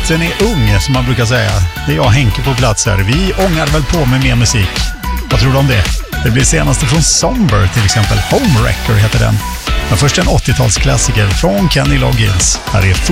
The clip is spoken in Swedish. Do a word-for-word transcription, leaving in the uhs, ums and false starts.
Platsen är ung, som man brukar säga. Det är jag, Henke, på plats här. Vi ångar väl på med mer musik. Vad tror du om det? Det blir senaste från Somber, till exempel. Homewrecker heter den. Men först en åttiotalsklassiker från Kenny Loggins. Här är